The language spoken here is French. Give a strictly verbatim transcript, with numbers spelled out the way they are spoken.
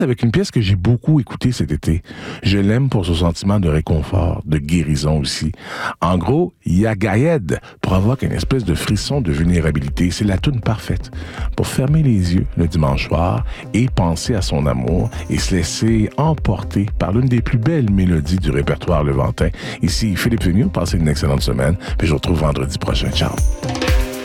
avec une pièce que j'ai beaucoup écoutée cet été. Je l'aime pour son sentiment de réconfort, de guérison aussi. En gros, Yagayed provoque une espèce de frisson de vulnérabilité. C'est la toune parfaite pour fermer les yeux le dimanche soir et penser à son amour et se laisser emporter par l'une des plus belles mélodies du répertoire levantin. Ici, Philippe Vigneault, passez une excellente semaine, puis je vous retrouve vendredi prochain. Ciao!